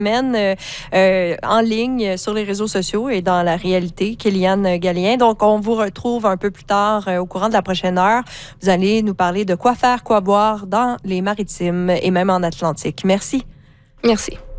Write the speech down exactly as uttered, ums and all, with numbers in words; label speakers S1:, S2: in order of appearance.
S1: semaine euh, euh, en ligne sur les réseaux sociaux et dans la réalité, Kéliane Gallien. Donc, on vous retrouve un peu plus tard euh, au courant de la prochaine heure. Vous allez nous parler de quoi faire, quoi boire dans les maritimes et même en Atlantique. Merci.
S2: Merci.